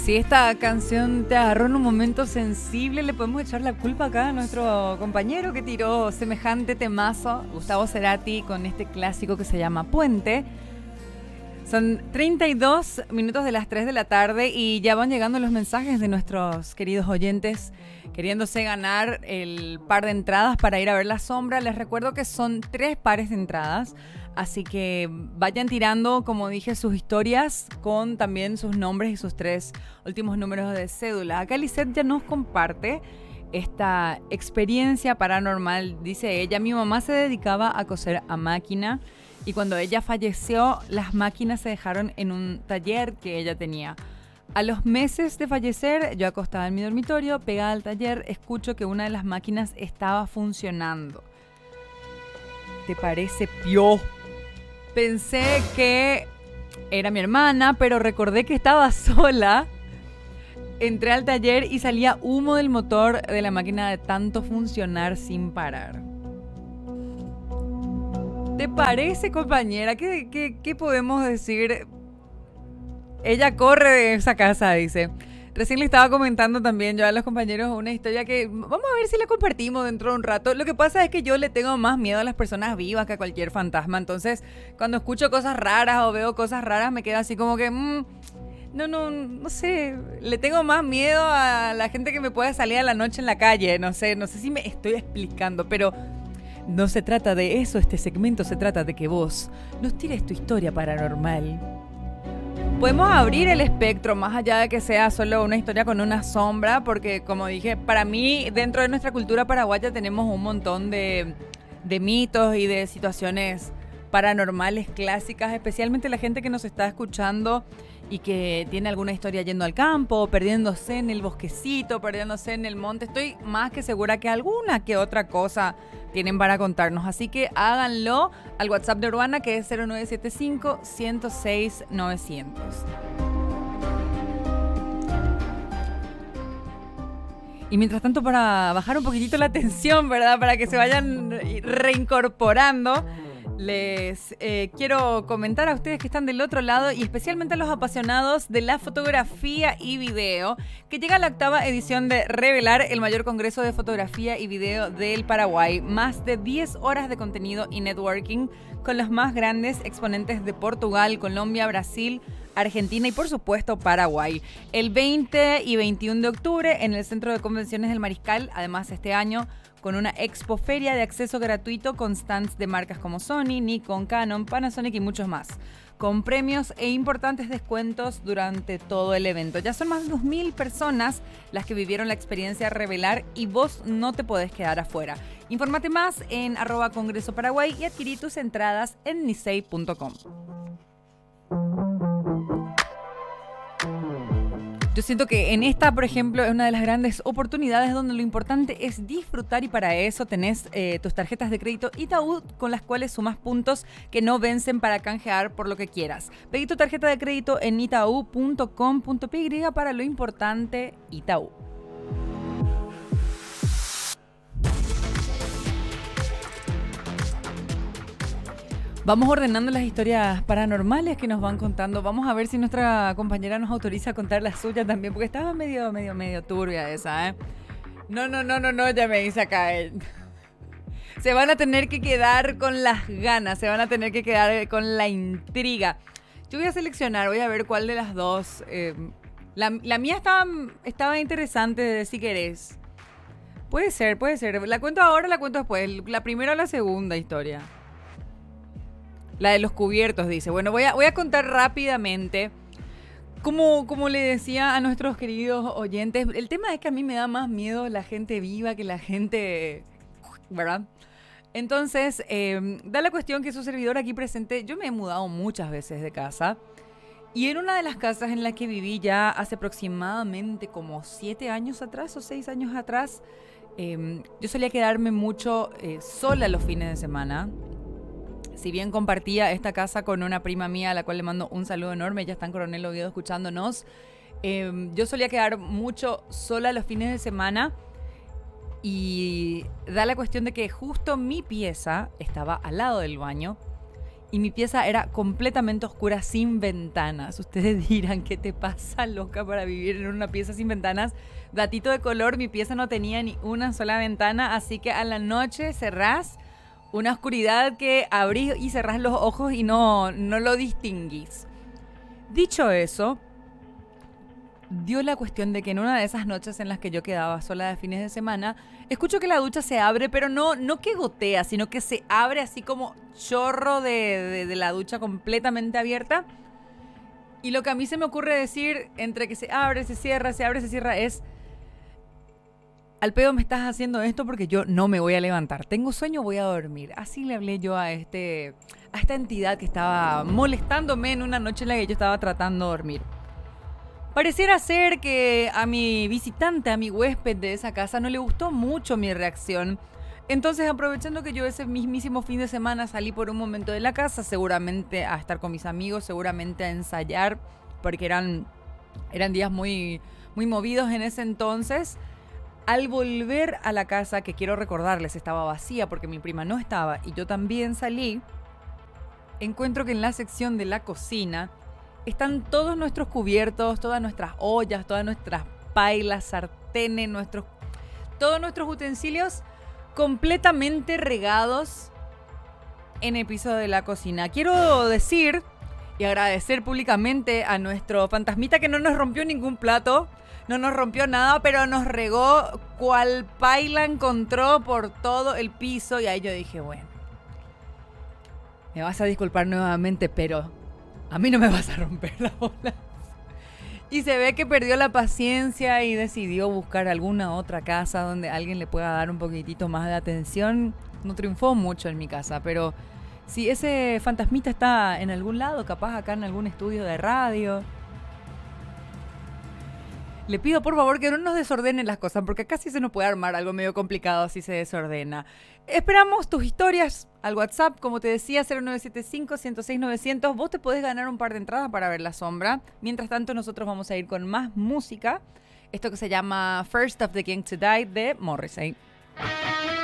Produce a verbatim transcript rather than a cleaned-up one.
Si esta canción te agarró en un momento sensible, le podemos echar la culpa acá a nuestro compañero que tiró semejante temazo, Gustavo Cerati, con este clásico que se llama Puente. Son treinta y dos minutos de las tres de la tarde y ya van llegando los mensajes de nuestros queridos oyentes queriéndose ganar el par de entradas para ir a ver La Sombra. Les recuerdo que son tres pares de entradas, así que vayan tirando, como dije, sus historias con también sus nombres y sus tres últimos números de cédula. Acá Lisette ya nos comparte esta experiencia paranormal. Dice ella: mi mamá se dedicaba a coser a máquina y cuando ella falleció, las máquinas se dejaron en un taller que ella tenía. A los meses de fallecer, yo acostada en mi dormitorio, pegada al taller, escucho que una de las máquinas estaba funcionando. ¿Te parece pio? Pensé que era mi hermana, pero recordé que estaba sola. Entré al taller y salía humo del motor de la máquina de tanto funcionar sin parar. ¿Te parece, compañera? ¿Qué, qué, qué podemos decir? Ella corre de esa casa, dice. Recién le estaba comentando también yo a los compañeros una historia que vamos a ver si la compartimos dentro de un rato. Lo que pasa es que yo le tengo más miedo a las personas vivas que a cualquier fantasma. Entonces, cuando escucho cosas raras o veo cosas raras, me quedo así como que... Mmm, no, no, no sé. Le tengo más miedo a la gente que me puede salir a la noche en la calle. No sé, no sé si me estoy explicando, pero... no se trata de eso, este segmento se trata de que vos nos tires tu historia paranormal. Podemos abrir el espectro más allá de que sea solo una historia con una sombra, porque como dije, para mí dentro de nuestra cultura paraguaya tenemos un montón de, de mitos y de situaciones paranormales clásicas, especialmente la gente que nos está escuchando y que tiene alguna historia yendo al campo, perdiéndose en el bosquecito, perdiéndose en el monte. Estoy más que segura que alguna que otra cosa tienen para contarnos. Así que háganlo al WhatsApp de Urbana, que es cero nueve siete cinco, uno cero seis, nueve cero cero. Y mientras tanto, para bajar un poquitito la tensión, ¿verdad? Para que se vayan reincorporando, les eh, quiero comentar a ustedes que están del otro lado y especialmente a los apasionados de la fotografía y video, que llega la octava edición de Revelar, el mayor congreso de fotografía y video del Paraguay. Más de diez horas de contenido y networking con los más grandes exponentes de Portugal, Colombia, Brasil, Argentina y por supuesto Paraguay. El veinte y veintiuno de octubre en el Centro de Convenciones del Mariscal, además este año con una expoferia de acceso gratuito con stands de marcas como Sony, Nikon, Canon, Panasonic y muchos más, con premios e importantes descuentos durante todo el evento. Ya son más de dos mil personas las que vivieron la experiencia Revelar y vos no te podés quedar afuera. Infórmate más en arroba Congreso Paraguay y adquirí tus entradas en nisei punto com. Yo siento que en esta, por ejemplo, es una de las grandes oportunidades donde lo importante es disfrutar y para eso tenés eh, tus tarjetas de crédito Itaú con las cuales sumas puntos que no vencen para canjear por lo que quieras. Pedí tu tarjeta de crédito en itaú punto com punto pe i para lo importante Itaú. Vamos ordenando las historias paranormales que nos van contando. Vamos a ver si nuestra compañera nos autoriza a contar la suya también, porque estaba medio, medio, medio turbia esa, ¿eh? No, no, no, no, no, ya me dice acá. Eh. Se van a tener que quedar con las ganas, se van a tener que quedar con la intriga. Yo voy a seleccionar, voy a ver cuál de las dos. Eh, la, la mía estaba, estaba interesante, de si querés. Puede ser, puede ser. ¿La cuento ahora o la cuento después? ¿La primera o la segunda historia? La de los cubiertos, dice. Bueno, voy a, voy a contar rápidamente. Como, como le decía a nuestros queridos oyentes, el tema es que a mí me da más miedo la gente viva que la gente... ¿verdad? Entonces, eh, da la cuestión que su servidor aquí presente, yo me he mudado muchas veces de casa. Y en una de las casas en las que viví ya hace aproximadamente como siete años atrás o seis años atrás, eh, yo solía quedarme mucho eh, sola los fines de semana. Si bien compartía esta casa con una prima mía a la cual le mando un saludo enorme, ella está en Coronel Oviedo escuchándonos, eh, yo solía quedar mucho sola los fines de semana y da la cuestión de que justo mi pieza estaba al lado del baño y mi pieza era completamente oscura, sin ventanas. Ustedes dirán, ¿qué te pasa, loca, para vivir en una pieza sin ventanas? Datito de color, mi pieza no tenía ni una sola ventana, así que a la noche cerrás una oscuridad que abrís y cerrás los ojos y no, no lo distinguís. Dicho eso, dio la cuestión de que en una de esas noches en las que yo quedaba sola de fines de semana, escucho que la ducha se abre, pero no, no que gotea, sino que se abre así como chorro de, de, de la ducha completamente abierta. Y lo que a mí se me ocurre decir, entre que se abre, se cierra, se abre, se cierra, es: al pedo me estás haciendo esto porque yo no me voy a levantar. Tengo sueño, voy a dormir. Así le hablé yo a, este, a esta entidad que estaba molestándome en una noche en la que yo estaba tratando de dormir. Pareciera ser que a mi visitante, a mi huésped de esa casa, no le gustó mucho mi reacción. Entonces, aprovechando que yo ese mismísimo fin de semana salí por un momento de la casa, seguramente a estar con mis amigos, seguramente a ensayar, porque eran, eran días muy, muy movidos en ese entonces. Al volver a la casa, que quiero recordarles, estaba vacía porque mi prima no estaba y yo también salí, encuentro que en la sección de la cocina están todos nuestros cubiertos, todas nuestras ollas, todas nuestras pailas, sartenes, nuestros, todos nuestros utensilios completamente regados en el piso de la cocina. Quiero decir y agradecer públicamente a nuestro fantasmita que no nos rompió ningún plato, no nos rompió nada, pero nos regó cual paila encontró por todo el piso. Y ahí yo dije, bueno, me vas a disculpar nuevamente, pero a mí no me vas a romper la bola. Y se ve que perdió la paciencia y decidió buscar alguna otra casa donde alguien le pueda dar un poquitito más de atención. No triunfó mucho en mi casa, pero si ese fantasmita está en algún lado, capaz acá en algún estudio de radio, le pido por favor que no nos desordenen las cosas, porque acá sí se nos puede armar algo medio complicado si se desordena. Esperamos tus historias al WhatsApp, como te decía, cero nueve siete cinco, uno cero seis, nueve cero cero. Vos te podés ganar un par de entradas para ver La Sombra. Mientras tanto, nosotros vamos a ir con más música. Esto que se llama First of the King to Die de Morrissey.